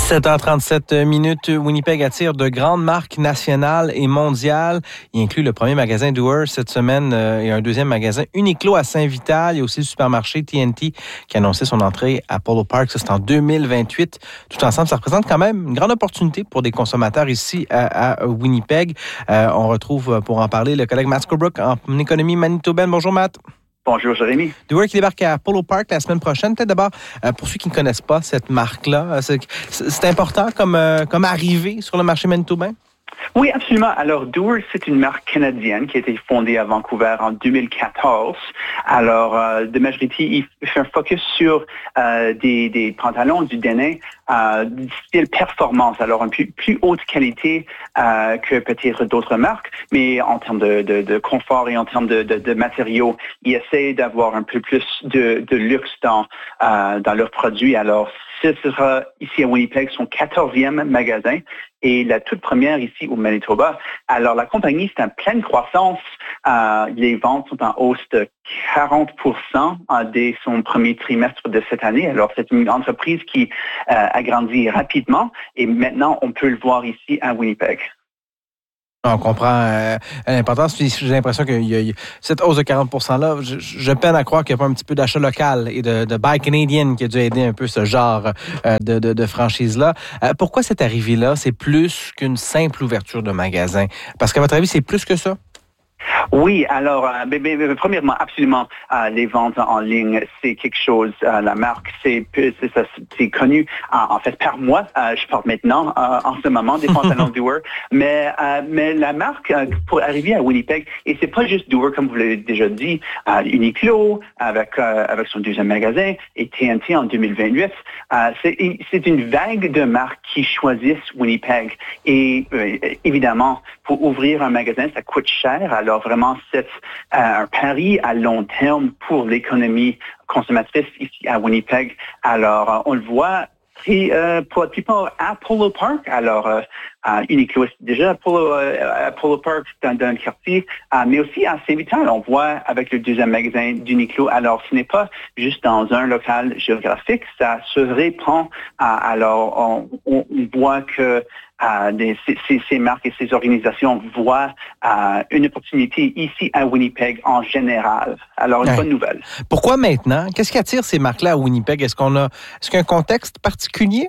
7h37 Winnipeg attire de grandes marques nationales et mondiales. Il inclut le premier magasin Doer cette semaine et un deuxième magasin Uniqlo à Saint-Vital. Il y a aussi le supermarché TNT qui a annoncé son entrée à Polo Park. Ça, c'est en 2028. Tout ensemble, ça représente quand même une grande opportunité pour des consommateurs ici à Winnipeg. On retrouve pour en parler le collègue Matt Scobrook en économie manitobaine. Bonjour Matt. Bonjour, Jérémy. Doer qui débarque à Polo Park la semaine prochaine. Peut-être d'abord, pour ceux qui ne connaissent pas cette marque-là, c'est important comme arrivée sur le marché manitobain? Oui, absolument. Alors, Doer, c'est une marque canadienne qui a été fondée à Vancouver en 2014. Alors, de majorité, il fait un focus sur des pantalons, du denim, du style performance. Alors, une plus haute qualité que peut-être d'autres marques, mais en termes de confort et en termes de matériaux, ils essaient d'avoir un peu plus de luxe dans leurs produits. Alors, ce sera ici à Winnipeg son 14e magasin et la toute première ici au Manitoba. Alors, la compagnie, c'est en pleine croissance. Les ventes sont en hausse de 40% dès son premier trimestre de cette année. Alors, c'est une entreprise qui a grandi rapidement et maintenant, on peut le voir ici à Winnipeg. On comprend l'importance. J'ai l'impression qu'il y a cette hausse de 40%-là. Je peine à croire qu'il n'y a pas un petit peu d'achat local et de Buy Canadian qui a dû aider un peu ce genre de franchise-là. Pourquoi cette arrivée-là, c'est plus qu'une simple ouverture de magasin? Parce qu'à votre avis, c'est plus que ça? Oui, alors, premièrement, absolument, les ventes en ligne, c'est quelque chose, la marque, c'est connu, en fait, par moi, je porte maintenant, en ce moment, des pantalons Doer, mais la marque, pour arriver à Winnipeg, et c'est pas juste Doer, comme vous l'avez déjà dit, Uniqlo, avec son deuxième magasin, et TNT en 2028, c'est une vague de marques qui choisissent Winnipeg, et évidemment, pour ouvrir un magasin, ça coûte cher, alors vraiment, c'est un pari à long terme pour l'économie consommatrice ici à Winnipeg. Alors, on le voit pour la plupart à Polo Park. Alors, Uniqlo est déjà à Polo Park dans le quartier, mais aussi à Saint-Vital. On voit avec le deuxième magasin d'Uniqlo. Alors, ce n'est pas juste dans un local géographique, ça se répand. Alors, on voit que ces marques et ces organisations voient une opportunité ici à Winnipeg en général. Alors, une bonne nouvelle. Pourquoi maintenant? Qu'est-ce qui attire ces marques-là à Winnipeg? Est-ce qu'il y a un contexte particulier?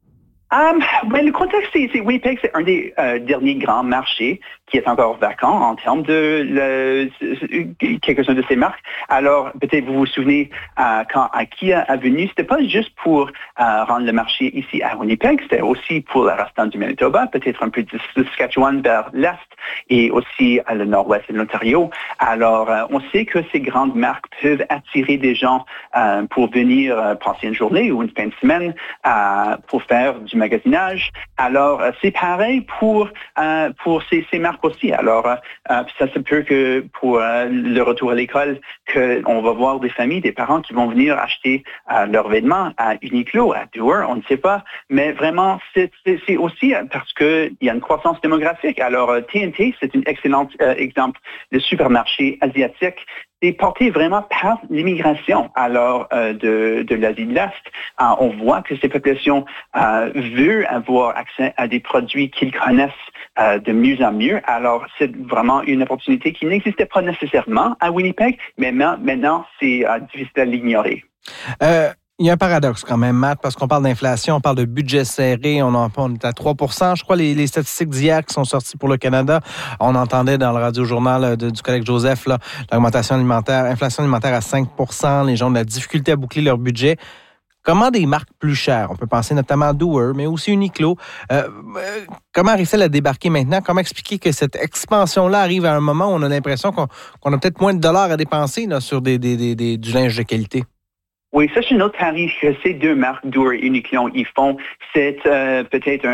Le contexte, c'est Winnipeg, c'est un des derniers grands marchés qui est encore vacant en termes de quelques-unes de ces marques. Alors, peut-être vous vous souvenez, quand IKEA est venu, c'était pas juste pour rendre le marché ici à Winnipeg, c'était aussi pour le restant du Manitoba, peut-être un peu de Saskatchewan vers l'est et aussi le nord-ouest de l'Ontario. Alors, on sait que ces grandes marques peuvent attirer des gens pour venir passer une journée ou une fin de semaine pour faire du magasinage. Alors, c'est pareil pour ces marques aussi. Alors, ça se peut que pour le retour à l'école, qu'on va voir des familles, des parents qui vont venir acheter leurs vêtements à Uniqlo, à Doer, on ne sait pas. Mais vraiment, c'est aussi parce qu'il y a une croissance démographique. Alors, TNT, c'est un excellent exemple de supermarché asiatique. C'est porté vraiment par l'immigration. Alors, de l'Asie de l'Est, on voit que ces populations veulent avoir accès à des produits qu'ils connaissent de mieux en mieux. Alors, c'est vraiment une opportunité qui n'existait pas nécessairement à Winnipeg, mais maintenant, c'est difficile à l'ignorer. Il y a un paradoxe quand même, Matt, parce qu'on parle d'inflation, on parle de budget serré, on est à 3%. Je crois les statistiques d'hier qui sont sorties pour le Canada, on entendait dans le radio-journal du collègue Joseph là, l'inflation alimentaire à 5%, les gens ont de la difficulté à boucler leur budget. Comment des marques plus chères, on peut penser notamment à Doer, mais aussi Uniqlo, comment réussir à débarquer maintenant? Comment expliquer que cette expansion-là arrive à un moment où on a l'impression qu'on a peut-être moins de dollars à dépenser là, sur du linge de qualité? Oui, ça, c'est une autre pari que ces deux marques, Doer et Uniqlo, ils font. C'est peut-être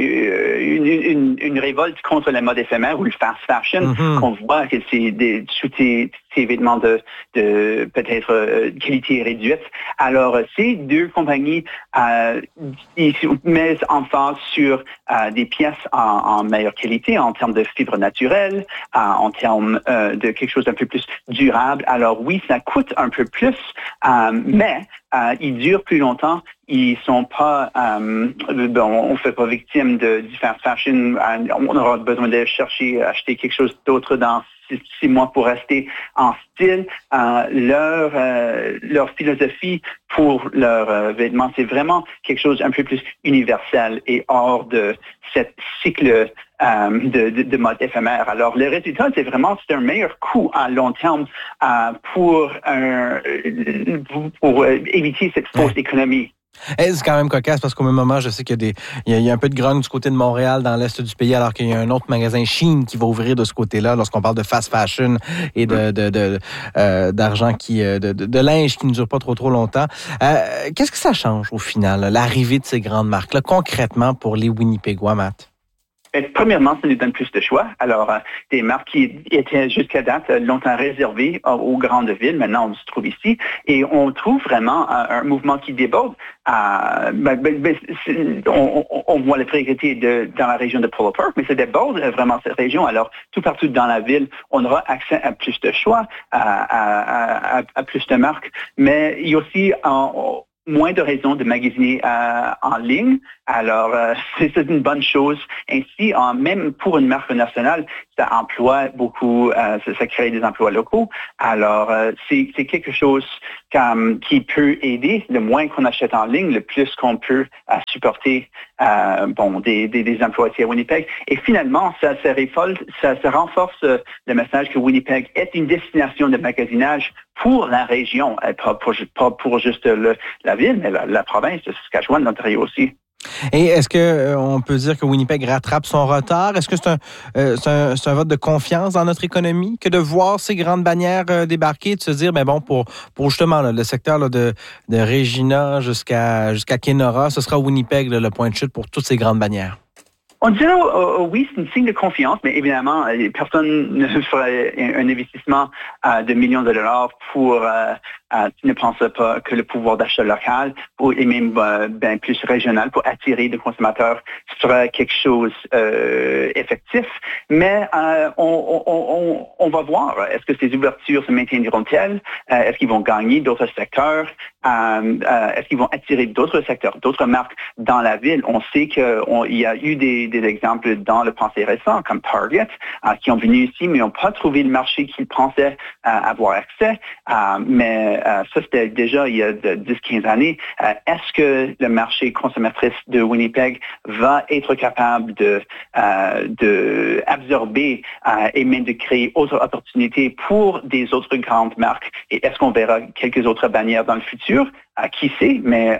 une révolte contre la mode éphémère ou le fast fashion qu'on voit que c'est sous ces vêtements de peut-être qualité réduite. Alors, ces deux compagnies ils mettent en face sur des pièces en meilleure qualité, en termes de fibres naturelles, en termes de quelque chose d'un peu plus durable. Alors oui, ça coûte un peu plus, mais ils durent plus longtemps, ils sont pas, on fait pas victime du fast fashion. On aura besoin de chercher, acheter quelque chose d'autre dans 6 mois pour rester en style. Leur philosophie pour leurs vêtements, c'est vraiment quelque chose un peu plus universel et hors de cette cycle de mode éphémère. Alors, le résultat, c'est un meilleur coût à long terme pour éviter cette fausse économie. C'est quand même cocasse parce qu'au même moment, je sais qu'il y a un peu de grogne du côté de Montréal, dans l'est du pays, alors qu'il y a un autre magasin Shein qui va ouvrir de ce côté-là lorsqu'on parle de fast fashion et d'argent de linge qui ne dure pas trop longtemps. Qu'est-ce que ça change au final, l'arrivée de ces grandes marques-là, concrètement pour les Winnipégois, Matt? Premièrement, ça nous donne plus de choix. Alors, des marques qui étaient jusqu'à date longtemps réservées aux grandes villes, maintenant on se trouve ici, et on trouve vraiment un mouvement qui déborde. On voit la priorité dans la région de Polo Park, mais ça déborde vraiment cette région. Alors, tout partout dans la ville, on aura accès à plus de choix, à plus de marques, mais il y a aussi moins de raisons de magasiner en ligne. Alors, c'est une bonne chose. Ainsi, même pour une marque nationale, ça emploie beaucoup, ça crée des emplois locaux. Alors, c'est quelque chose qui peut aider. Le moins qu'on achète en ligne, le plus qu'on peut supporter des emplois ici à Winnipeg. Et finalement, ça renforce le message que Winnipeg est une destination de magasinage pour la région, pas pour juste la ville, mais la province de Saskatchewan, l'Ontario aussi. Et est-ce que on peut dire que Winnipeg rattrape son retard? Est-ce que c'est un vote de confiance dans notre économie que de voir ces grandes bannières débarquer, de se dire, pour justement le secteur de Regina jusqu'à Kenora, ce sera Winnipeg le point de chute pour toutes ces grandes bannières? On dirait oui, c'est un signe de confiance, mais évidemment, personne ne ferait un investissement de millions de dollars pour ne pense pas que le pouvoir d'achat local et même plus régional pour attirer des consommateurs sera quelque chose effectif. Mais on va voir. Est-ce que ces ouvertures se maintiendront-elles? Est-ce qu'ils vont gagner d'autres secteurs? Est-ce qu'ils vont attirer d'autres secteurs, d'autres marques dans la ville? On sait qu'il y a eu des exemples dans le passé récent, comme Target, qui ont venu ici, mais n'ont pas trouvé le marché qu'ils pensaient avoir accès. Mais ça, c'était déjà il y a 10-15 années. Est-ce que le marché consommatrice de Winnipeg va être capable de absorber et même de créer autres opportunités pour des autres grandes marques? Et est-ce qu'on verra quelques autres bannières dans le futur? Qui sait, mais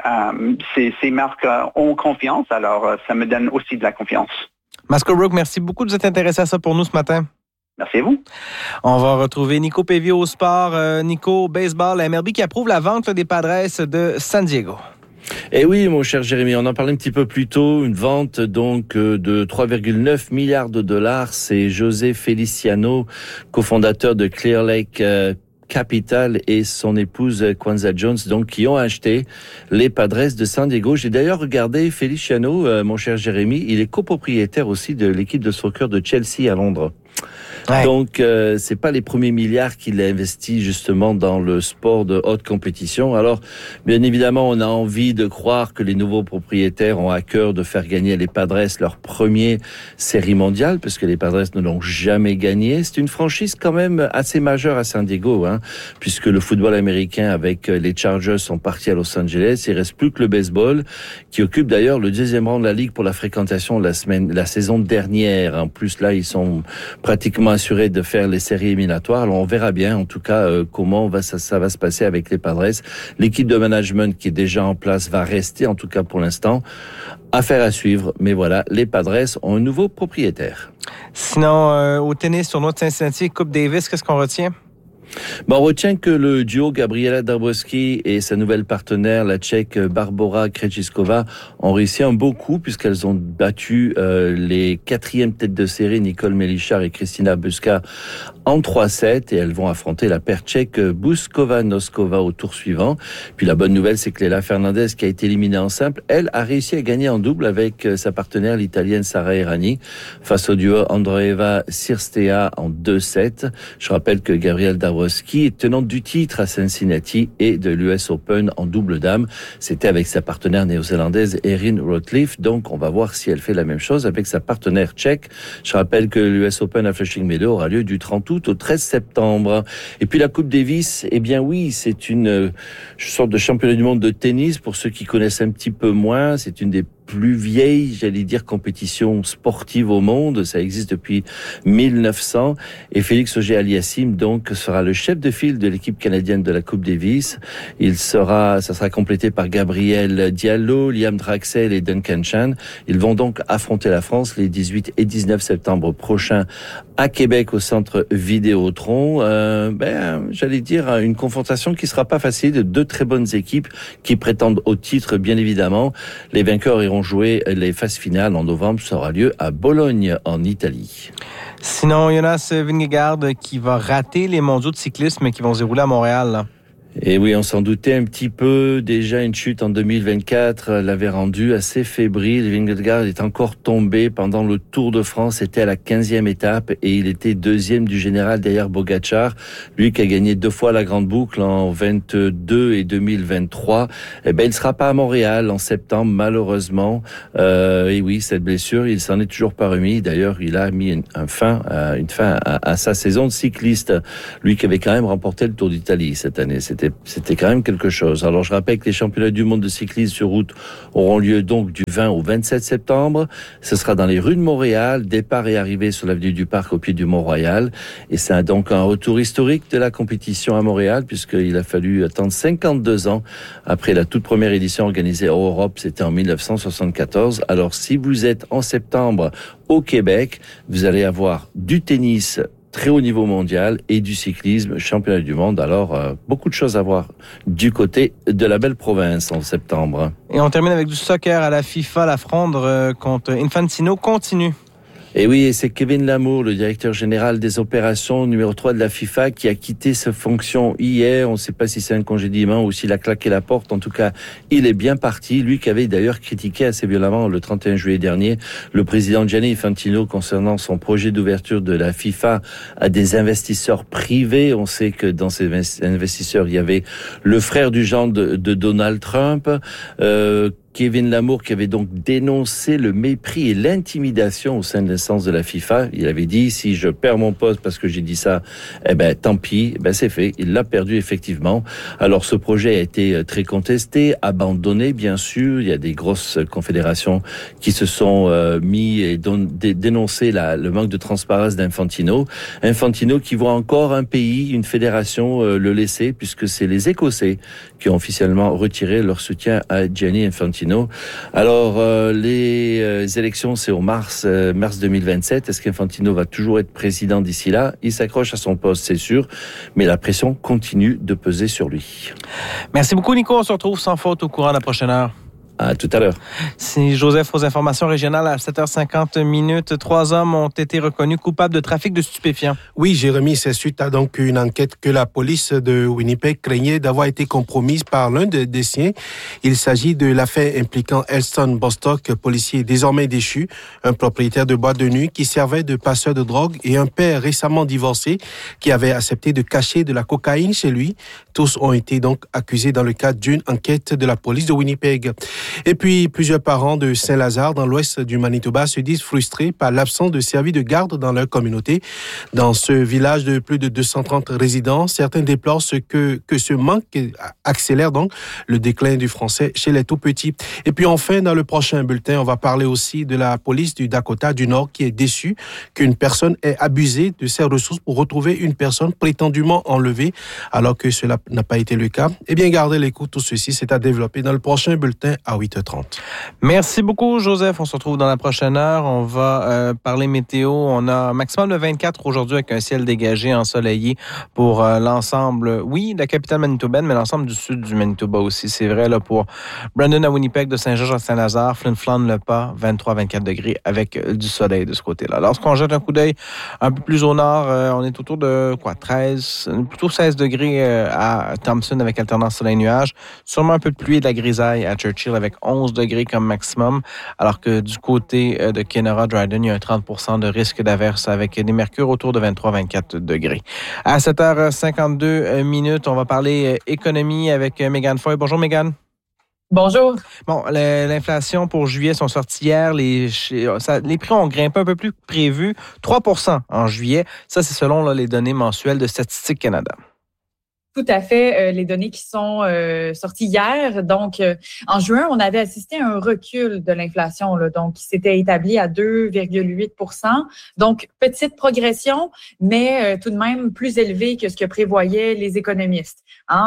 ces marques ont confiance, alors ça me donne aussi de la confiance. Masco Rook, merci beaucoup de vous être intéressé à ça pour nous ce matin. Merci à vous. On va retrouver Nico Pévier au sport. Nico, baseball, la MLB qui approuve la vente des Padres de San Diego. Eh oui, mon cher Jérémy, on en parlait un petit peu plus tôt. Une vente donc de 3,9 milliards de dollars. C'est José Feliciano, cofondateur de Clear Lake Capital, et son épouse Kwanza Jones, donc, qui ont acheté les Padres de San Diego. J'ai d'ailleurs regardé Feliciano, mon cher Jérémy, il est copropriétaire aussi de l'équipe de soccer de Chelsea à Londres. Ouais. Donc, c'est pas les premiers milliards qu'il a investis justement dans le sport de haute compétition. Alors, bien évidemment, on a envie de croire que les nouveaux propriétaires ont à cœur de faire gagner les Padres leur première série mondiale, parce que les Padres ne l'ont jamais gagné. C'est une franchise quand même assez majeure à San Diego, puisque le football américain avec les Chargers sont partis à Los Angeles. Il reste plus que le baseball, qui occupe d'ailleurs le 2e rang de la ligue pour la fréquentation la saison dernière. En plus, là, ils sont pratiquement assurés de faire les séries éliminatoires. Alors on verra bien en tout cas comment ça va se passer avec les Padres. L'équipe de management qui est déjà en place va rester, en tout cas pour l'instant. Affaire à suivre, mais voilà, les Padres ont un nouveau propriétaire. Sinon, au tennis, tournoi de Cincinnati, Coupe Davis, qu'est-ce qu'on retient? On retient que le duo Gabriela Dabrowski et sa nouvelle partenaire, la Tchèque Barbora Krejcikova, ont réussi un beau coup puisqu'elles ont battu les 4e têtes de série, Nicole Melichar et Kristina Buska, en 3-7, et elles vont affronter la paire tchèque Buskova-Noskova au tour suivant. Puis la bonne nouvelle, c'est que Lela Fernandez, qui a été éliminée en simple, elle a réussi à gagner en double avec sa partenaire, l'italienne Sara Errani, face au duo Andreeva-Cirstea en 2-7. Je rappelle que Gabriela Dabrowski Jaworski, tenante du titre à Cincinnati et de l'US Open en double dame. C'était avec sa partenaire néo-zélandaise Erin Routliffe. Donc, on va voir si elle fait la même chose avec sa partenaire tchèque. Je rappelle que l'US Open à Flushing Meadows aura lieu du 30 août au 13 septembre. Et puis la Coupe Davis, eh bien oui, c'est une sorte de championnat du monde de tennis pour ceux qui connaissent un petit peu moins. C'est une des plus vieille, j'allais dire, compétition sportive au monde. Ça existe depuis 1900. Et Félix Auger-Aliassime, donc, sera le chef de file de l'équipe canadienne de la Coupe Davis. Ça sera complété par Gabriel Diallo, Liam Draxel et Duncan Chan. Ils vont donc affronter la France les 18 et 19 septembre prochains à Québec au centre Vidéotron. J'allais dire, une confrontation qui sera pas facile de deux très bonnes équipes qui prétendent au titre, bien évidemment. Les vainqueurs iront jouer les phases finales en novembre. Ça aura lieu à Bologne, en Italie. Sinon, Jonas Vingegaard qui va rater les mondiaux de cyclisme qui vont se dérouler à Montréal, là. Et oui, on s'en doutait un petit peu. Déjà, une chute en 2024 l'avait rendu assez fébrile. Vingegaard est encore tombé pendant le Tour de France. C'était à la 15e étape et il était deuxième du général derrière Pogačar. Lui qui a gagné 2 fois la Grande Boucle en 22 et 2023. Il sera pas à Montréal en septembre, malheureusement. Et oui, cette blessure, il s'en est toujours pas remis. D'ailleurs, il a mis une fin à sa saison de cycliste. Lui qui avait quand même remporté le Tour d'Italie cette année. C'était quand même quelque chose. Alors, je rappelle que les championnats du monde de cyclisme sur route auront lieu donc du 20 au 27 septembre. Ce sera dans les rues de Montréal, départ et arrivée sur l'avenue du Parc au pied du Mont-Royal. Et c'est donc un retour historique de la compétition à Montréal, puisqu'il a fallu attendre 52 ans après la toute première édition organisée en Europe. C'était en 1974. Alors, si vous êtes en septembre au Québec, vous allez avoir du tennis très haut niveau mondial et du cyclisme, championnat du monde. Alors, beaucoup de choses à voir du côté de la belle province en septembre. Et on termine avec du soccer à la FIFA. La fronde contre Infantino continue. Et oui, c'est Kevin Lamour, le directeur général des opérations numéro 3 de la FIFA, qui a quitté sa fonction hier. On ne sait pas si c'est un congédiement ou s'il a claqué la porte. En tout cas, il est bien parti. Lui qui avait d'ailleurs critiqué assez violemment le 31 juillet dernier le président Gianni Infantino concernant son projet d'ouverture de la FIFA à des investisseurs privés. On sait que dans ces investisseurs, il y avait le frère du gendre de Donald Trump, Kevin Lamour qui avait donc dénoncé le mépris et l'intimidation au sein de l'instance de la FIFA. Il avait dit, si je perds mon poste parce que j'ai dit ça, tant pis, c'est fait. Il l'a perdu effectivement. Alors ce projet a été très contesté, abandonné bien sûr. Il y a des grosses confédérations qui se sont mis et dénoncé le manque de transparence d'Infantino. Infantino qui voit encore un pays, une fédération le laisser, puisque c'est les Écossais qui ont officiellement retiré leur soutien à Gianni Infantino. Alors, les élections, c'est au mars 2027. Est-ce qu'Infantino va toujours être président d'ici là? Il s'accroche à son poste, c'est sûr, mais la pression continue de peser sur lui. Merci beaucoup, Nico. On se retrouve sans faute au courant de la prochaine heure. À tout à l'heure. C'est Joseph aux informations régionales à 7h50. 3 hommes ont été reconnus coupables de trafic de stupéfiants. Oui, Jérémy, c'est suite à donc une enquête que la police de Winnipeg craignait d'avoir été compromise par l'un des siens. Il s'agit de l'affaire impliquant Elston Bostock, policier désormais déchu, un propriétaire de boîte de nuit qui servait de passeur de drogue et un père récemment divorcé qui avait accepté de cacher de la cocaïne chez lui. Tous ont été donc accusés dans le cadre d'une enquête de la police de Winnipeg. Et puis, plusieurs parents de Saint-Lazare, dans l'ouest du Manitoba, se disent frustrés par l'absence de service de garde dans leur communauté. Dans ce village de plus de 230 résidents, certains déplorent que ce manque accélère donc le déclin du français chez les tout-petits. Et puis enfin, dans le prochain bulletin, on va parler aussi de la police du Dakota du Nord qui est déçue qu'une personne ait abusé de ses ressources pour retrouver une personne prétendument enlevée, alors que cela n'a pas été le cas. Eh bien, gardez l'écoute, tout ceci, c'est à développer dans le prochain bulletin à 8h30. Merci beaucoup, Joseph. On se retrouve dans la prochaine heure. On va parler météo. On a un maximum de 24 aujourd'hui avec un ciel dégagé, ensoleillé pour l'ensemble, oui, de la capitale manitobaine, mais l'ensemble du sud du Manitoba aussi. C'est vrai là pour Brandon à Winnipeg, de Saint-Georges à Saint-Lazare, Flin Flon, Le Pas, 23-24 degrés avec du soleil de ce côté-là. Lorsqu'on jette un coup d'œil un peu plus au nord, on est autour de 16 degrés à Thompson avec alternance soleil-nuage. Sûrement un peu de pluie et de la grisaille à Churchill avec avec 11 degrés comme maximum, alors que du côté de Kenora Dryden, il y a un 30% de risque d'averse avec des mercures autour de 23-24 degrés. À 7h52 on va parler économie avec Mégane Foy. Bonjour Mégane. Bonjour. Bon, l'inflation pour juillet sont sortis hier. Les prix ont grimpé un peu plus que prévu, 3% en juillet. Ça, c'est selon les données mensuelles de Statistique Canada. Tout à fait. Les données qui sont sorties hier. Donc, en juin, on avait assisté à un recul de l'inflation, donc qui s'était établi à 2,8%. Donc, petite progression, mais tout de même plus élevée que ce que prévoyaient les économistes.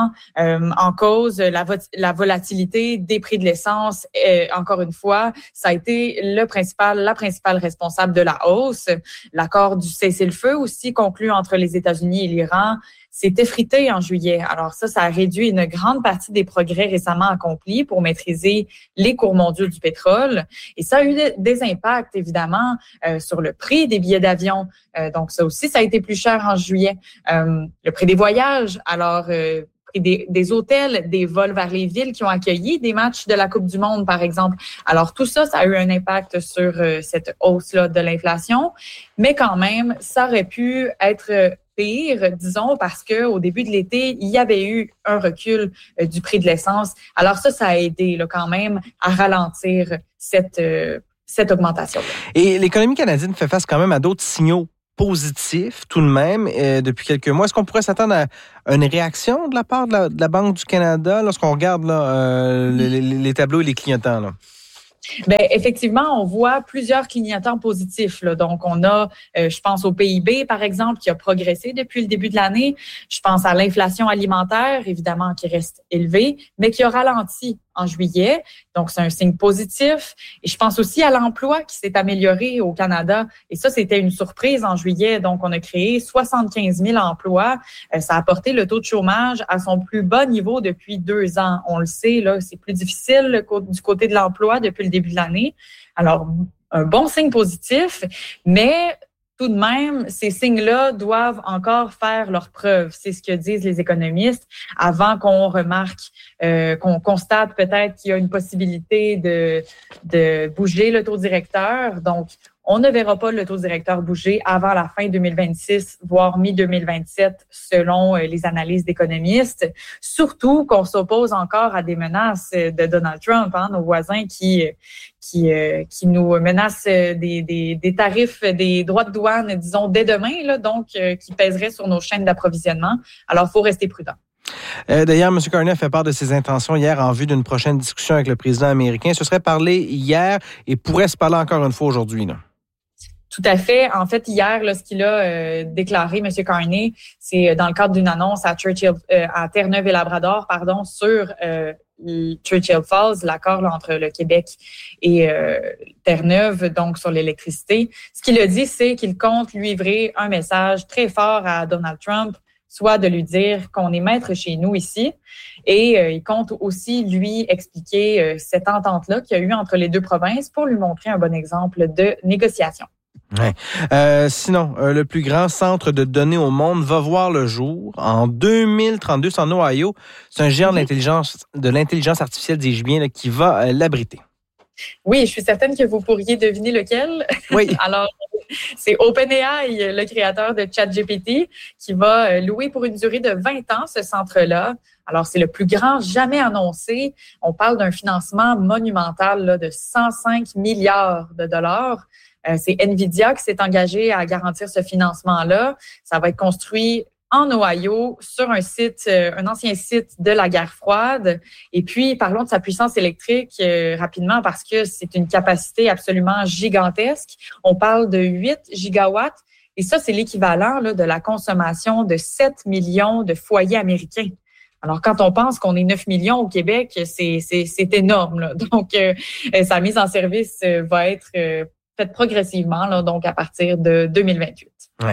En cause, la volatilité des prix de l'essence, encore une fois, ça a été la principale responsable de la hausse. L'accord du cessez-le-feu aussi conclu entre les États-Unis et l'Iran s'est effrité en juillet. Alors ça a réduit une grande partie des progrès récemment accomplis pour maîtriser les cours mondiaux du pétrole. Et ça a eu des impacts, évidemment, sur le prix des billets d'avion. Donc ça aussi, ça a été plus cher en juillet. Le prix des voyages, alors prix des hôtels, des vols vers les villes qui ont accueilli des matchs de la Coupe du Monde, par exemple. Alors tout ça, ça a eu un impact sur cette hausse-là de l'inflation. Mais quand même, ça aurait pu être pire, disons, parce que au début de l'été, il y avait eu un recul du prix de l'essence. Alors ça a aidé quand même à ralentir cette augmentation. Et l'économie canadienne fait face quand même à d'autres signaux positifs tout de même depuis quelques mois. Est-ce qu'on pourrait s'attendre à une réaction de la part de la Banque du Canada lorsqu'on regarde les tableaux et les clignotants, là? Bien, effectivement, on voit plusieurs clignotants positifs. Donc, on a, je pense au PIB, par exemple, qui a progressé depuis le début de l'année. Je pense à l'inflation alimentaire, évidemment, qui reste élevée, mais qui a ralenti en juillet. Donc, c'est un signe positif. Et je pense aussi à l'emploi qui s'est amélioré au Canada. Et ça, c'était une surprise en juillet. Donc, on a créé 75 000 emplois. Ça a porté le taux de chômage à son plus bas niveau depuis 2 ans. On le sait, là, c'est plus difficile du côté de l'emploi depuis le début de l'année. Alors, un bon signe positif, mais tout de même, ces signes-là doivent encore faire leurs preuves. C'est ce que disent les économistes avant qu'on remarque, qu'on constate peut-être qu'il y a une possibilité de bouger le taux directeur. Donc, on ne verra pas le taux directeur bouger avant la fin 2026, voire mi-2027, selon les analyses d'économistes. Surtout qu'on s'oppose encore à des menaces de Donald Trump, nos voisins qui nous menacent des tarifs, des droits de douane, disons, dès demain, donc qui pèseraient sur nos chaînes d'approvisionnement. Alors, il faut rester prudent. D'ailleurs, M. Carney a fait part de ses intentions hier en vue d'une prochaine discussion avec le président américain. Ce serait parlé hier et pourrait se parler encore une fois aujourd'hui, là. Tout à fait. En fait, hier, ce qu'il a déclaré, M. Carney, c'est dans le cadre d'une annonce à Terre-Neuve et Labrador, sur Churchill Falls, l'accord entre le Québec et Terre-Neuve, donc sur l'électricité. Ce qu'il a dit, c'est qu'il compte lui livrer un message très fort à Donald Trump, soit de lui dire qu'on est maître chez nous ici, et il compte aussi lui expliquer cette entente-là qu'il y a eu entre les deux provinces pour lui montrer un bon exemple de négociation. Ouais. Sinon, le plus grand centre de données au monde va voir le jour en 2032, c'est en Ohio. C'est un géant de l'intelligence artificielle, dis-je bien, là, qui va l'abriter. Oui, je suis certaine que vous pourriez deviner lequel. Oui. Alors, c'est OpenAI, le créateur de ChatGPT, qui va louer pour une durée de 20 ans ce centre-là. Alors, c'est le plus grand jamais annoncé. On parle d'un financement monumental de 105 milliards de dollars. C'est NVIDIA qui s'est engagé à garantir ce financement-là. Ça va être construit en Ohio, sur un ancien site de la guerre froide. Et puis, parlons de sa puissance électrique rapidement parce que c'est une capacité absolument gigantesque. On parle de 8 gigawatts. Et ça, c'est l'équivalent de la consommation de 7 millions de foyers américains. Alors, quand on pense qu'on est 9 millions au Québec, c'est énorme, là. Donc, sa mise en service va être faite progressivement, donc à partir de 2028. Ouais.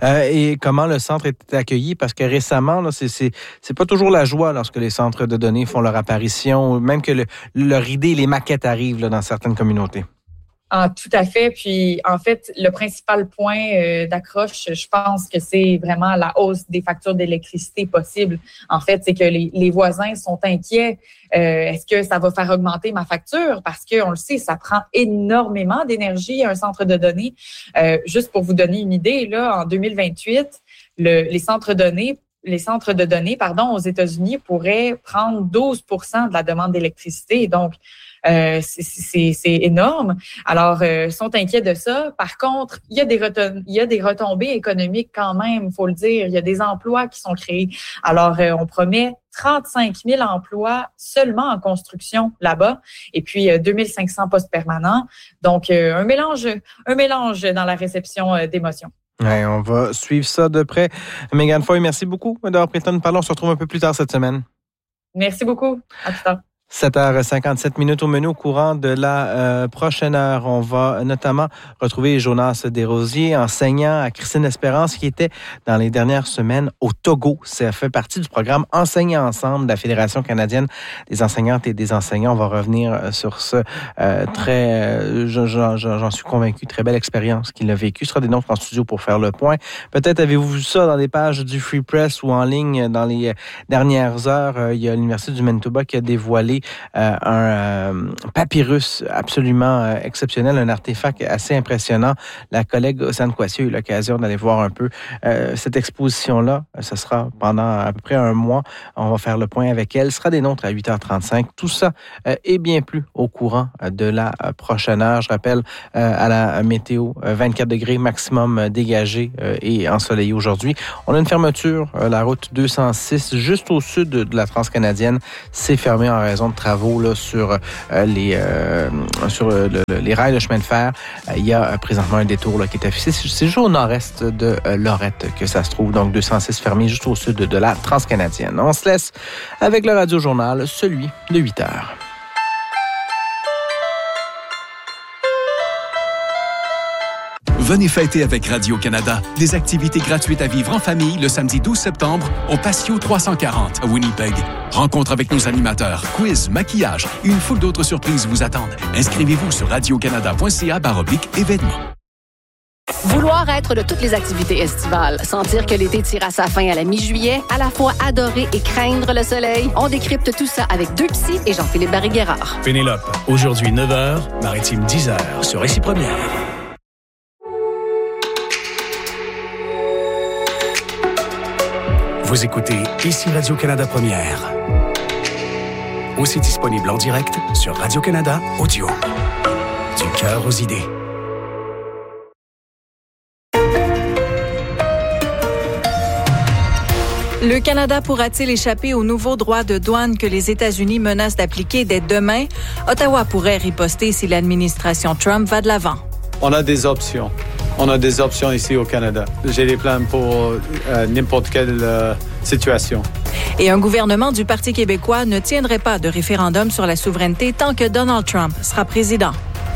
Et comment le centre est accueilli? Parce que récemment, là, c'est pas toujours la joie lorsque les centres de données font leur apparition, même que leur idée, les maquettes arrivent là, dans certaines communautés. Ah, tout à fait. Puis, en fait, le principal point d'accroche, je pense que c'est vraiment la hausse des factures d'électricité possible. En fait, c'est que les voisins sont inquiets. Est-ce que ça va faire augmenter ma facture? Parce qu'on le sait, ça prend énormément d'énergie, un centre de données. Juste pour vous donner une idée, là, en 2028, les centres de données, aux États-Unis pourraient prendre 12% de la demande d'électricité. Donc, c'est énorme. Alors, sont inquiets de ça. Par contre, il y a des retombées économiques quand même, faut le dire. Il y a des emplois qui sont créés. Alors, on promet 35 000 emplois seulement en construction là-bas, et puis 2500 postes permanents. Donc, un mélange dans la réception d'émotions. Ouais, on va suivre ça de près. Mégane Foy, merci beaucoup d'avoir pris le temps de parler. On se retrouve un peu plus tard cette semaine. Merci beaucoup. À plus tard. 7h57 au menu. Au courant de la prochaine heure, on va notamment retrouver Jonas Desrosiers, enseignant à Christine Espérance, qui était dans les dernières semaines au Togo. Ça fait partie du programme Enseigner ensemble de la Fédération canadienne des enseignantes et des enseignants. On va revenir sur ce j'en suis convaincu, très belle expérience qu'il a vécue. Ce sera des nôtres en studio pour faire le point. Peut-être avez-vous vu ça dans les pages du Free Press ou en ligne dans les dernières heures. Il y a l'Université du Manitoba qui a dévoilé un papyrus absolument exceptionnel, un artefact assez impressionnant. La collègue Océane Coissieu a eu l'occasion d'aller voir un peu cette exposition-là. Ce sera pendant à peu près un mois. On va faire le point avec elle. Ce sera des nôtres à 8h35. Tout ça et bien plus au courant de la prochaine heure. Je rappelle à la météo, 24 degrés maximum dégagé et ensoleillé aujourd'hui. On a une fermeture, la route 206, juste au sud de la Transcanadienne. C'est fermé en raison de travaux là, sur les rails de chemin de fer. Il y a présentement un détour là, qui est affiché. C'est juste au nord-est de Lorette que ça se trouve. Donc 206 fermé juste au sud de la Transcanadienne. On se laisse avec le Radio-Journal, celui de 8 heures. Venez fêter avec Radio-Canada des activités gratuites à vivre en famille le samedi 12 septembre au Patio 340 à Winnipeg. Rencontre avec nos animateurs, quiz, maquillage et une foule d'autres surprises vous attendent. Inscrivez-vous sur radiocanada.ca/événements. Vouloir être de toutes les activités estivales, sentir que l'été tire à sa fin à la mi-juillet, à la fois adorer et craindre le soleil, on décrypte tout ça avec deux psys et Jean-Philippe Barry-Guerrard. Pénélope, aujourd'hui 9h, Maritime 10h sur Récit Première. Vous écoutez ici Radio-Canada Première. Aussi disponible en direct sur Radio-Canada Audio. Du cœur aux idées. Le Canada pourra-t-il échapper aux nouveaux droits de douane que les États-Unis menacent d'appliquer dès demain? Ottawa pourrait riposter si l'administration Trump va de l'avant. On a des options. On a des options ici au Canada. J'ai des plans pour n'importe quelle situation. Et un gouvernement du Parti québécois ne tiendrait pas de référendum sur la souveraineté tant que Donald Trump sera président.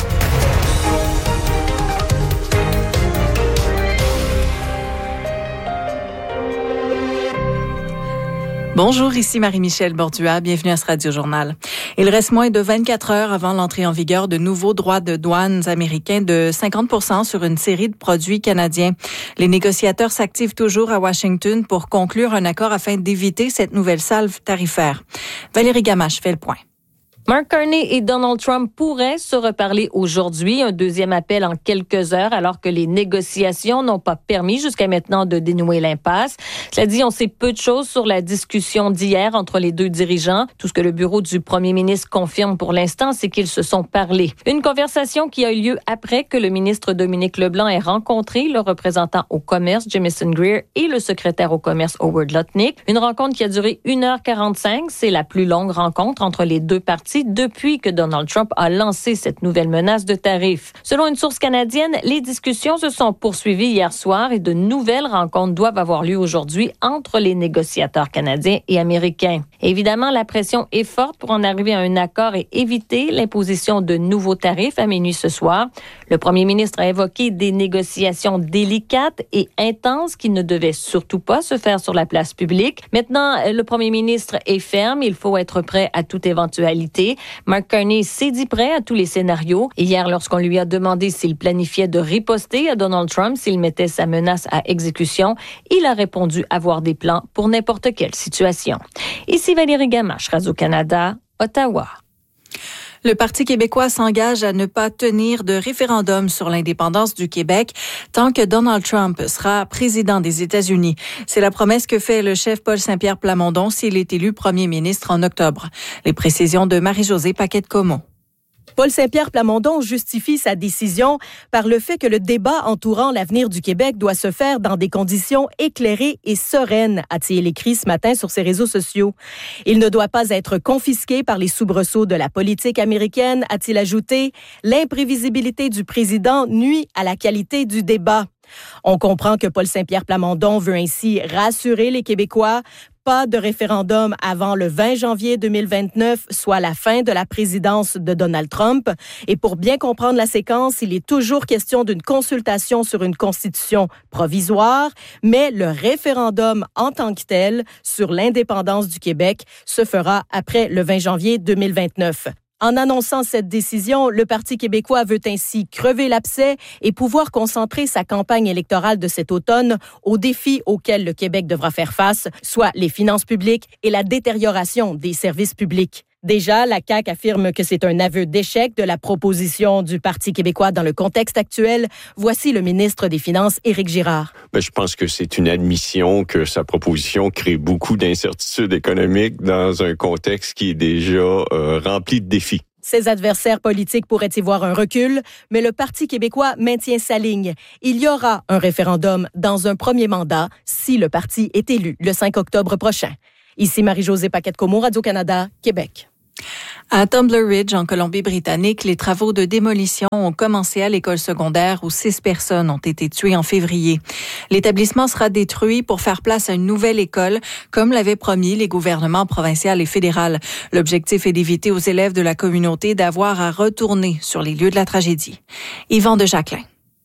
Bonjour, ici Marie-Michel Bordua. Bienvenue à ce Radio-Journal. Il reste moins de 24 heures avant l'entrée en vigueur de nouveaux droits de douane américains de 50% sur une série de produits canadiens. Les négociateurs s'activent toujours à Washington pour conclure un accord afin d'éviter cette nouvelle salve tarifaire. Valérie Gamache fait le point. Mark Carney et Donald Trump pourraient se reparler aujourd'hui. Un deuxième appel en quelques heures, alors que les négociations n'ont pas permis jusqu'à maintenant de dénouer l'impasse. Cela dit, on sait peu de choses sur la discussion d'hier entre les deux dirigeants. Tout ce que le bureau du premier ministre confirme pour l'instant, c'est qu'ils se sont parlé. Une conversation qui a eu lieu après que le ministre Dominique Leblanc ait rencontré le représentant au commerce, Jamieson Greer, et le secrétaire au commerce, Howard Lutnick. Une rencontre qui a duré 1h45. C'est la plus longue rencontre entre les deux parties depuis que Donald Trump a lancé cette nouvelle menace de tarifs. Selon une source canadienne, les discussions se sont poursuivies hier soir et de nouvelles rencontres doivent avoir lieu aujourd'hui entre les négociateurs canadiens et américains. Évidemment, la pression est forte pour en arriver à un accord et éviter l'imposition de nouveaux tarifs à minuit ce soir. Le premier ministre a évoqué des négociations délicates et intenses qui ne devaient surtout pas se faire sur la place publique. Maintenant, le premier ministre est ferme. Il faut être prêt à toute éventualité. éviter. Mark Carney s'est dit prêt à tous les scénarios. Hier, lorsqu'on lui a demandé s'il planifiait de riposter à Donald Trump s'il mettait sa menace à exécution, il a répondu avoir des plans pour n'importe quelle situation. Ici Valérie Gamache, Radio-Canada, Ottawa. Le Parti québécois s'engage à ne pas tenir de référendum sur l'indépendance du Québec tant que Donald Trump sera président des États-Unis. C'est la promesse que fait le chef Paul Saint-Pierre Plamondon s'il est élu premier ministre en octobre. Les précisions de Marie-Josée Paquette-Comeau. Paul Saint-Pierre Plamondon justifie sa décision par le fait que le débat entourant l'avenir du Québec doit se faire dans des conditions éclairées et sereines, a-t-il écrit ce matin sur ses réseaux sociaux. Il ne doit pas être confisqué par les soubresauts de la politique américaine, a-t-il ajouté. L'imprévisibilité du président nuit à la qualité du débat. On comprend que Paul Saint-Pierre Plamondon veut ainsi rassurer les Québécois. Pas de référendum avant le 20 janvier 2029, soit la fin de la présidence de Donald Trump. Et pour bien comprendre la séquence, il est toujours question d'une consultation sur une constitution provisoire, mais le référendum en tant que tel sur l'indépendance du Québec se fera après le 20 janvier 2029. En annonçant cette décision, le Parti québécois veut ainsi crever l'abcès et pouvoir concentrer sa campagne électorale de cet automne aux défis auxquels le Québec devra faire face, soit les finances publiques et la détérioration des services publics. Déjà, la CAQ affirme que c'est un aveu d'échec de la proposition du Parti québécois dans le contexte actuel. Voici le ministre des Finances, Éric Girard. Je pense que c'est une admission que sa proposition crée beaucoup d'incertitudes économiques dans un contexte qui est déjà rempli de défis. Ses adversaires politiques pourraient y voir un recul, mais le Parti québécois maintient sa ligne. Il y aura un référendum dans un premier mandat si le parti est élu le 5 octobre prochain. Ici Marie-Josée Paquette-Comeau, Radio-Canada, Québec. À Tumbler Ridge, en Colombie-Britannique, les travaux de démolition ont commencé à l'école secondaire où 6 personnes ont été tuées en février. L'établissement sera détruit pour faire place à une nouvelle école, comme l'avaient promis les gouvernements provincial et fédéral. L'objectif est d'éviter aux élèves de la communauté d'avoir à retourner sur les lieux de la tragédie. Yvan de Jacquelin.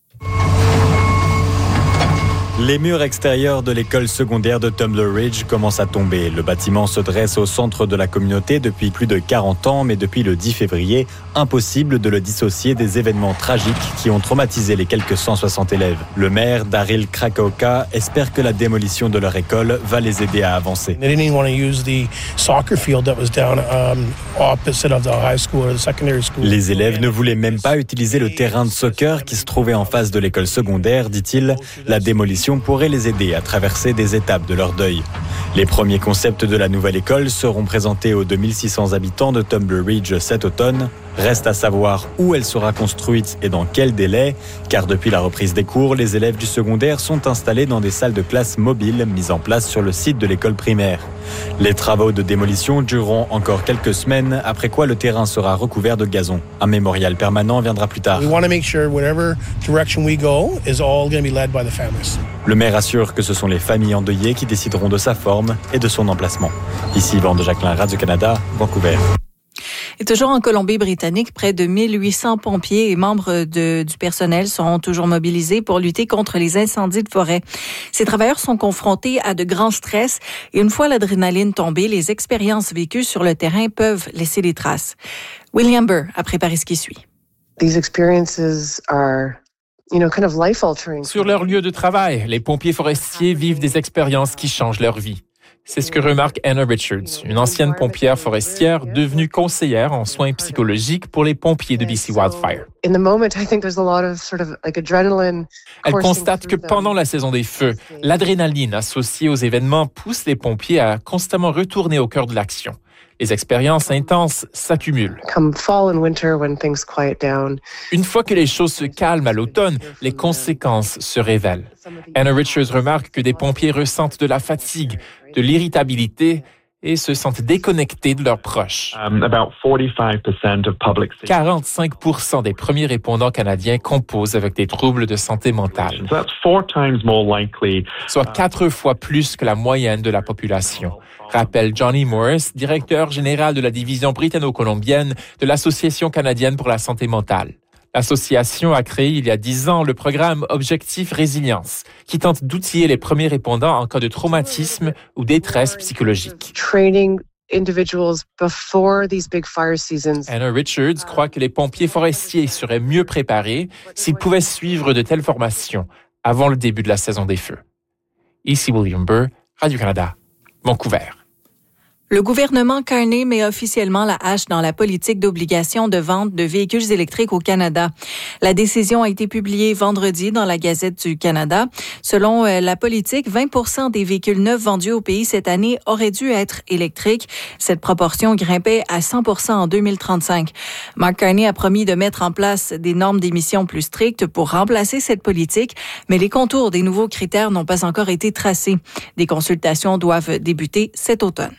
Les murs extérieurs de l'école secondaire de Tumbler Ridge commencent à tomber. Le bâtiment se dresse au centre de la communauté depuis plus de 40 ans, mais depuis le 10 février, impossible de le dissocier des événements tragiques qui ont traumatisé les quelques 160 élèves. Le maire, Daryl Krakauka, espère que la démolition de leur école va les aider à avancer. Les élèves ne voulaient même pas utiliser le terrain de soccer qui se trouvait en face de l'école secondaire, dit-il. La démolition pourrait les aider à traverser des étapes de leur deuil. Les premiers concepts de la nouvelle école seront présentés aux 2600 habitants de Tumbler Ridge cet automne. Reste à savoir où elle sera construite et dans quel délai, car depuis la reprise des cours, les élèves du secondaire sont installés dans des salles de classe mobiles mises en place sur le site de l'école primaire. Les travaux de démolition dureront encore quelques semaines, après quoi le terrain sera recouvert de gazon. Un mémorial permanent viendra plus tard. Le maire assure que ce sont les familles endeuillées qui décideront de sa forme et de son emplacement. Ici Yvan de Jacquelin, Radio-Canada, Vancouver. Et toujours en Colombie-Britannique, près de 1800 pompiers et membres du personnel seront toujours mobilisés pour lutter contre les incendies de forêt. Ces travailleurs sont confrontés à de grands stress et une fois l'adrénaline tombée, les expériences vécues sur le terrain peuvent laisser des traces. William Burr a préparé ce qui suit. These experiences are Sur leur lieu de travail, les pompiers forestiers vivent des expériences qui changent leur vie. C'est ce que remarque Anna Richards, une ancienne pompière forestière devenue conseillère en soins psychologiques pour les pompiers de BC Wildfire. Elle constate que pendant la saison des feux, l'adrénaline associée aux événements pousse les pompiers à constamment retourner au cœur de l'action. Les expériences intenses s'accumulent. Une fois que les choses se calment à l'automne, les conséquences se révèlent. Anna Richards remarque que des pompiers ressentent de la fatigue, de l'irritabilité et se sentent déconnectés de leurs proches. 45% des premiers répondants canadiens composent avec des troubles de santé mentale, soit 4 fois plus que la moyenne de la population, rappelle Johnny Morris, directeur général de la division britanno-colombienne de l'Association canadienne pour la santé mentale. L'association a créé il y a 10 ans le programme Objectif Résilience, qui tente d'outiller les premiers répondants en cas de traumatisme ou détresse psychologique. individuals before these big fire seasons. Anna Richards croit que les pompiers forestiers seraient mieux préparés s'ils pouvaient suivre de telles formations avant le début de la saison des feux. Ici William Burr, Radio-Canada, Vancouver. Le gouvernement Carney met officiellement la hache dans la politique d'obligation de vente de véhicules électriques au Canada. La décision a été publiée vendredi dans la Gazette du Canada. Selon la politique, 20% des véhicules neufs vendus au pays cette année auraient dû être électriques. Cette proportion grimpait à 100% en 2035. Mark Carney a promis de mettre en place des normes d'émissions plus strictes pour remplacer cette politique, mais les contours des nouveaux critères n'ont pas encore été tracés. Des consultations doivent débuter cet automne.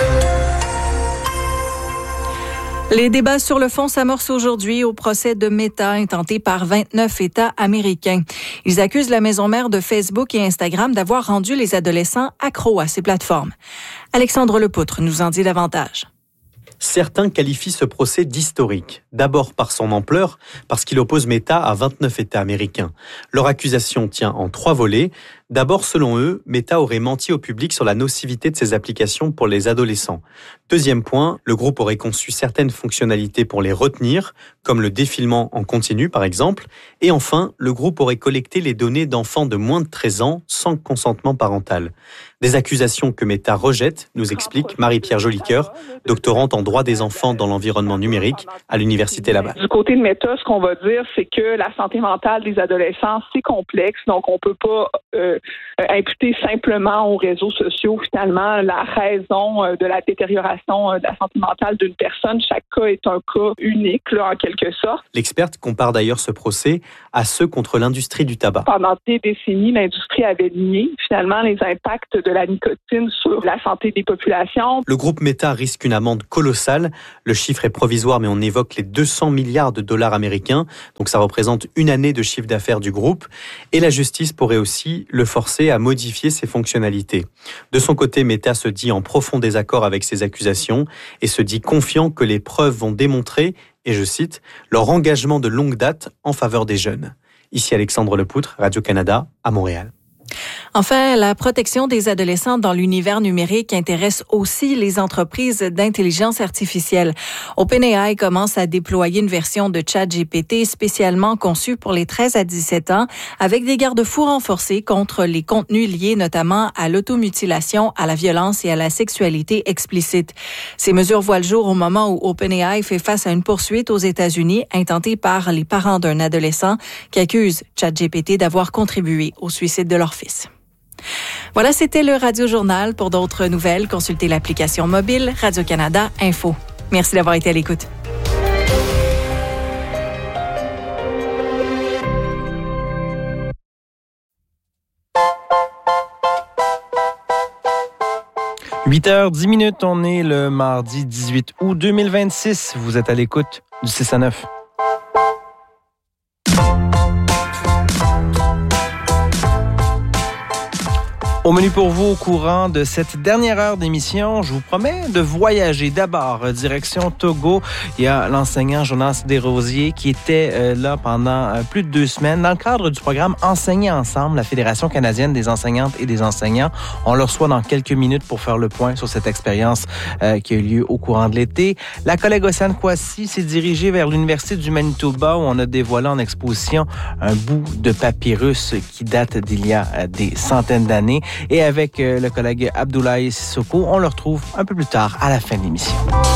Les débats sur le fond s'amorcent aujourd'hui au procès de Meta intenté par 29 États américains. Ils accusent la maison mère de Facebook et Instagram d'avoir rendu les adolescents accros à ces plateformes. Alexandre Lepoutre nous en dit davantage. Certains qualifient ce procès d'historique, d'abord par son ampleur, parce qu'il oppose Meta à 29 États américains. Leur accusation tient en 3 volets. D'abord, selon eux, Meta aurait menti au public sur la nocivité de ses applications pour les adolescents. Deuxième point, le groupe aurait conçu certaines fonctionnalités pour les retenir, comme le défilement en continu par exemple. Et enfin, le groupe aurait collecté les données d'enfants de moins de 13 ans sans consentement parental. Des accusations que Meta rejette, nous explique Marie-Pierre Jolicoeur, doctorante en droit des enfants dans l'environnement numérique à l'Université Laval. Du côté de Meta, ce qu'on va dire, c'est que la santé mentale des adolescents, c'est complexe, donc on peut pas imputer simplement aux réseaux sociaux, finalement, la raison de la détérioration de la santé mentale d'une personne. Chaque cas est un cas unique, là, en quelque sorte. L'experte compare d'ailleurs ce procès à ceux contre l'industrie du tabac. Pendant des décennies, l'industrie avait nié, finalement, les impacts de la nicotine sur la santé des populations. Le groupe Meta risque une amende colossale. Le chiffre est provisoire, mais on évoque les 200 milliards de dollars américains. Donc ça représente une année de chiffre d'affaires du groupe. Et la justice pourrait aussi le forcer à modifier ses fonctionnalités. De son côté, Meta se dit en profond désaccord avec ces accusations et se dit confiant que les preuves vont démontrer, et je cite, leur engagement de longue date en faveur des jeunes. Ici Alexandre Lepoutre, Radio-Canada, à Montréal. Enfin, la protection des adolescents dans l'univers numérique intéresse aussi les entreprises d'intelligence artificielle. OpenAI commence à déployer une version de ChatGPT spécialement conçue pour les 13 à 17 ans avec des garde-fous renforcés contre les contenus liés notamment à l'automutilation, à la violence et à la sexualité explicite. Ces mesures voient le jour au moment où OpenAI fait face à une poursuite aux États-Unis intentée par les parents d'un adolescent qui accuse ChatGPT d'avoir contribué au suicide de leur fils. Voilà, c'était le Radio Journal. Pour d'autres nouvelles, consultez l'application mobile Radio-Canada Info. Merci d'avoir été à l'écoute. – 8h10, on est le mardi 18 août 2026. Vous êtes à l'écoute du 6 à 9. Au menu pour vous, au courant de cette dernière heure d'émission, je vous promets de voyager d'abord direction Togo. Il y a l'enseignant Jonas Desrosiers qui était là pendant plus de 2 semaines dans le cadre du programme Enseigner ensemble, la Fédération canadienne des enseignantes et des enseignants. On le reçoit dans quelques minutes pour faire le point sur cette expérience qui a eu lieu au courant de l'été. La collègue Océane Kwasi s'est dirigée vers l'Université du Manitoba où on a dévoilé en exposition un bout de papyrus qui date d'il y a des centaines d'années. Et avec le collègue Abdoulaye Sissoko, on le retrouve un peu plus tard à la fin de l'émission.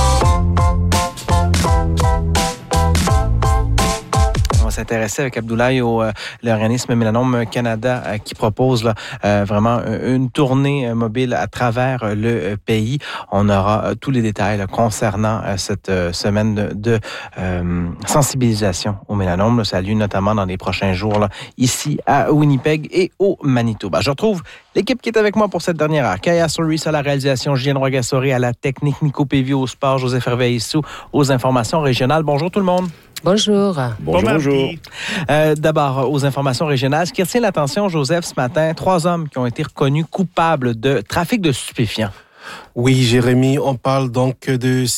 On va s'intéresser avec Abdoulaye au l'organisme Mélanome Canada qui propose là, vraiment une tournée mobile à travers le pays. On aura tous les détails là, concernant cette semaine de sensibilisation au mélanome. Là, ça a lieu notamment dans les prochains jours là, ici à Winnipeg et au Manitoba. Je retrouve l'équipe qui est avec moi pour cette dernière heure. Kaya Souris à la réalisation, Julien Roy-Gassoré à la technique, Nico Pévy au sport, Joseph Hervé-Issou aux informations régionales. Bonjour tout le monde. Bonjour. Bonjour. D'abord, aux informations régionales. Ce qui retient l'attention, Joseph, ce matin, 3 hommes qui ont été reconnus coupables de trafic de stupéfiants. Oui, Jérémy, on parle donc de cet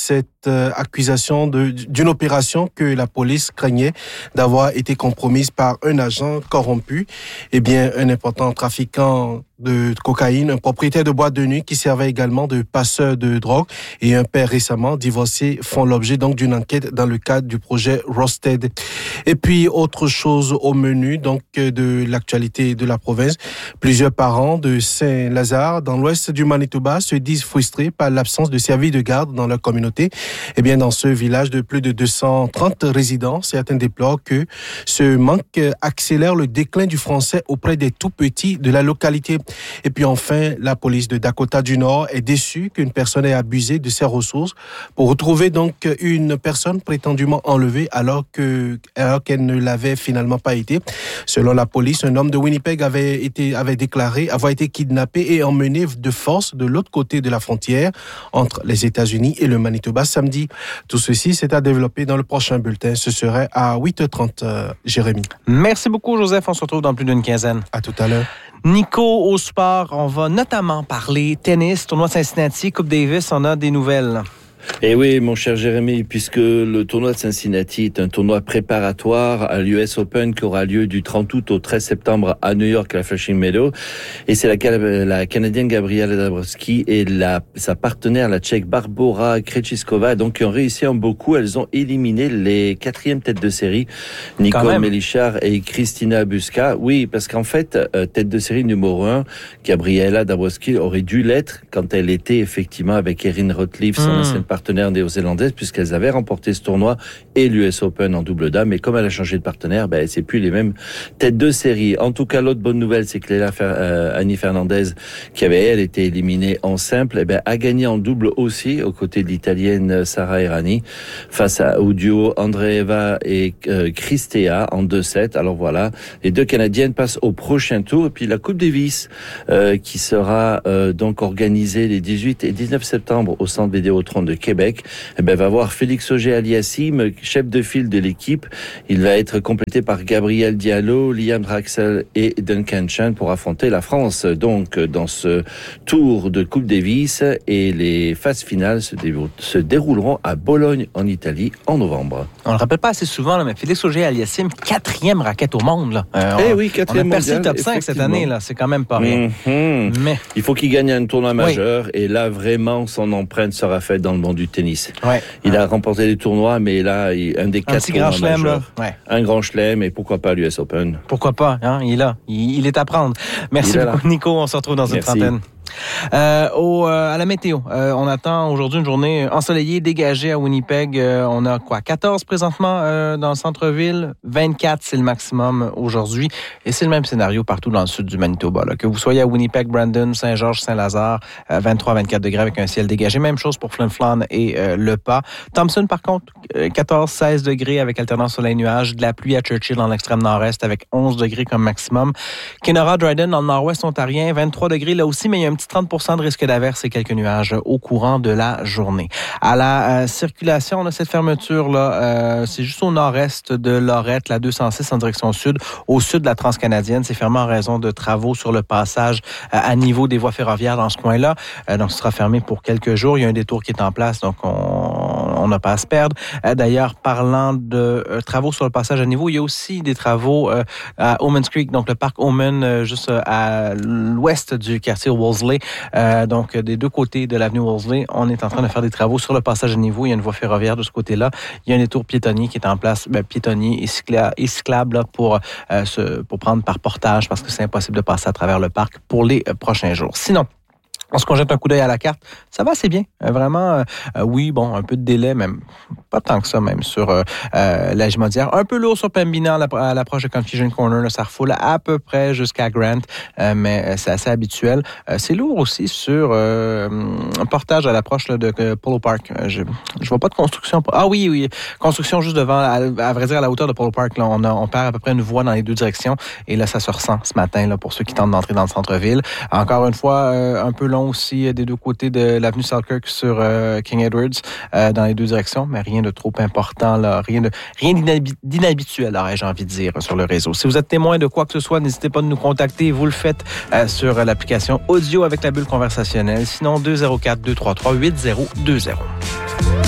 cette accusation d'une opération que la police craignait d'avoir été compromise par un agent corrompu. Eh bien, un important trafiquant de cocaïne, un propriétaire de boîte de nuit qui servait également de passeur de drogue et un père récemment divorcé font l'objet donc d'une enquête dans le cadre du projet Rosted. Et puis, autre chose au menu donc de l'actualité de la province. Plusieurs parents de Saint-Lazare, dans l'ouest du Manitoba, se disent frustrés par l'absence de service de garde dans leur communauté. Eh bien, dans ce village de plus de 230 résidents, certains déplorent que ce manque accélère le déclin du français auprès des tout-petits de la localité. Et puis enfin, la police de Dakota du Nord est déçue qu'une personne ait abusé de ses ressources pour retrouver donc une personne prétendument enlevée alors qu'elle ne l'avait finalement pas été. Selon la police, un homme de Winnipeg avait déclaré avoir été kidnappé et emmené de force de l'autre côté de la frontière entre les États-Unis et le Manitoba samedi. Tout ceci, c'est à développer dans le prochain bulletin. Ce serait à 8h30, Jérémy. Merci beaucoup, Joseph. On se retrouve dans plus d'une quinzaine. À tout à l'heure. Nico, au sport, on va notamment parler tennis, tournoi de Cincinnati, Coupe Davis, on a des nouvelles. Eh oui, mon cher Jérémy, puisque le tournoi de Cincinnati est un tournoi préparatoire à l'US Open qui aura lieu du 30 août au 13 septembre à New York, à la Flushing Meadow. Et c'est la Canadienne Gabriela Dabrowski et sa partenaire, la Tchèque Barbora Krejcikova, donc qui ont réussi en beaucoup. Elles ont éliminé les 4e têtes de série, Nicole Melichar et Kristina Buska. Oui, parce qu'en fait, tête de série numéro 1, Gabriela Dabrowski aurait dû l'être quand elle était effectivement avec Erin Rotliff, son ancienne partenaire néo-zélandaise, puisqu'elles avaient remporté ce tournoi et l'US Open en double dame. Mais comme elle a changé de partenaire, c'est plus les mêmes têtes de série. En tout cas, l'autre bonne nouvelle, c'est que Annie Fernandez, qui avait, elle, été éliminée en simple, a gagné en double aussi, aux côtés de l'Italienne Sara Errani, face au duo Andreeva et Cristea en 2-7. Alors voilà, les deux Canadiennes passent au prochain tour. Et puis la Coupe Davis, qui sera donc organisée les 18 et 19 septembre au Centre Vidéotron de Québec, va voir Félix Auger-Aliassime, chef de file de l'équipe. Il va être complété par Gabriel Diallo, Liam Draxel et Duncan Chan pour affronter la France. Donc, dans ce tour de Coupe Davis, et les phases finales se dérouleront à Bologne, en Italie, en novembre. On le rappelle pas assez souvent, mais Félix Auger-Aliassime, 4e raquette au monde. Là. Oui, 4e on a percé le top 5 cette année, là. C'est quand même pas rien. Mais il faut qu'il gagne un tournoi majeur, et là, vraiment, son empreinte sera faite dans le monde du tennis. Ouais. Il a remporté des tournois, mais là, un des 4 tournois majeurs. Un grand chelem, et pourquoi pas l'US Open. Pourquoi pas, hein? Il est là. Il est à prendre. Merci beaucoup, Nico. On se retrouve dans une trentaine. À la météo, on attend aujourd'hui une journée ensoleillée, dégagée à Winnipeg. On a 14 présentement dans le centre-ville, 24 c'est le maximum aujourd'hui, et c'est le même scénario partout dans le sud du Manitoba. Là. Que vous soyez à Winnipeg, Brandon, Saint-Georges, Saint-Lazare, 23-24 degrés avec un ciel dégagé. Même chose pour Flin Flon et Le Pas. Thompson, par contre, 14-16 degrés avec alternance soleil-nuage, de la pluie à Churchill dans l'extrême nord-est avec 11 degrés comme maximum. Kenora, Dryden dans le nord-ouest ontarien, 23 degrés là aussi, mais il y a un petit 30% de risque d'averse et quelques nuages au courant de la journée. À la circulation, on a cette fermeture-là. C'est juste au nord-est de Lorette, la 206 en direction sud. Au sud de la Transcanadienne, c'est fermé en raison de travaux sur le passage à niveau des voies ferroviaires dans ce coin-là. Donc, ce sera fermé pour quelques jours. Il y a un détour qui est en place, donc on n'a pas à se perdre. D'ailleurs, parlant de travaux sur le passage à niveau, il y a aussi des travaux à Homans Creek, donc le parc Homan, juste à l'ouest du quartier Wolseley. Donc, des deux côtés de l'avenue Wolseley, on est en train de faire des travaux sur le passage à niveau. Il y a une voie ferroviaire de ce côté-là. Il y a un détour piétonnier qui est en place, piétonnier et cyclable là, pour prendre par portage parce que c'est impossible de passer à travers le parc pour les prochains jours. Sinon, lorsqu'on jette un coup d'œil à la carte, ça va assez bien. Vraiment, oui, un peu de délai, même pas tant que ça, même sur la Jumodière. Un peu lourd sur Pembina à l'approche de Confusion Corner. Là, ça refoule à peu près jusqu'à Grant, mais c'est assez habituel. C'est lourd aussi sur un portage à l'approche là, de Polo Park. Je vois pas de construction. Ah oui, construction juste devant, à vrai dire, à la hauteur de Polo Park. Là, on perd à peu près une voie dans les deux directions. Et là, ça se ressent ce matin là, pour ceux qui tentent d'entrer dans le centre-ville. Encore une fois, un peu long aussi des deux côtés de l'avenue Selkirk sur King Edwards dans les deux directions, mais rien de trop important, là, rien d'inhabituel, j'ai envie de dire, sur le réseau. Si vous êtes témoin de quoi que ce soit, n'hésitez pas à nous contacter. Vous le faites sur l'application audio avec la bulle conversationnelle. Sinon, 204-233-8020.